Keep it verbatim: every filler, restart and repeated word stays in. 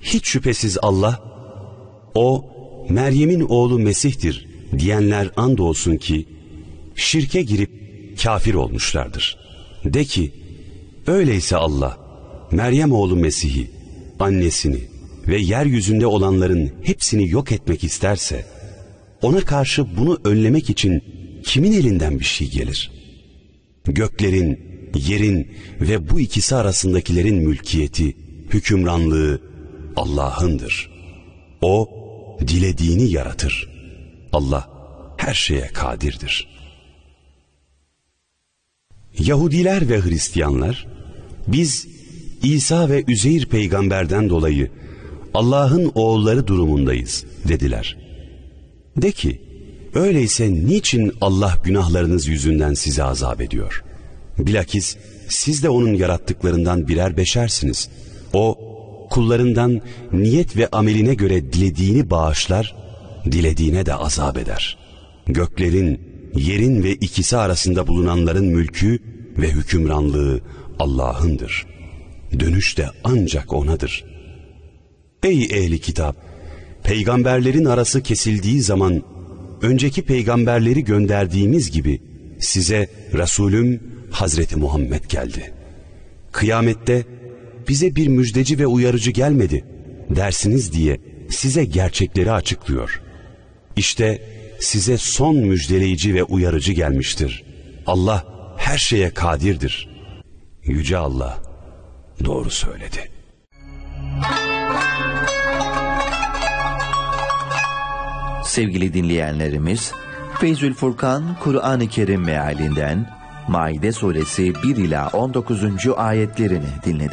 hiç şüphesiz Allah, o Meryem'in oğlu Mesih'tir diyenler andolsun ki şirke girip kafir olmuşlardır. De ki, öyleyse Allah Meryem oğlu Mesih'i, annesini ve yeryüzünde olanların hepsini yok etmek isterse, ona karşı bunu önlemek için kimin elinden bir şey gelir? Göklerin, yerin ve bu ikisi arasındakilerin mülkiyeti, hükümranlığı Allah'ındır. O dilediğini yaratır. Allah her şeye kadirdir. Yahudiler ve Hristiyanlar, biz İsa ve Üzeyr peygamberden dolayı Allah'ın oğulları durumundayız dediler. De ki, öyleyse niçin Allah günahlarınız yüzünden sizi azap ediyor? Bilakis siz de onun yarattıklarından birer beşersiniz. O kullarından niyet ve ameline göre dilediğini bağışlar, dilediğine de azap eder. Göklerin, yerin ve ikisi arasında bulunanların mülkü ve hükümranlığı Allah'ındır. Dönüş de ancak O'nadır. Ey ehli kitap! Peygamberlerin arası kesildiği zaman, önceki peygamberleri gönderdiğimiz gibi size Resulüm Hazreti Muhammed geldi. Kıyamette bize bir müjdeci ve uyarıcı gelmedi dersiniz diye size gerçekleri açıklıyor. İşte size son müjdeleyici ve uyarıcı gelmiştir. Allah her şeye kadirdir. Yüce Allah doğru söyledi. Sevgili dinleyenlerimiz, Feyzül Furkan Kur'an-ı Kerim mealinden Maide suresi bir ila on dokuzuncu ayetlerini dinledik.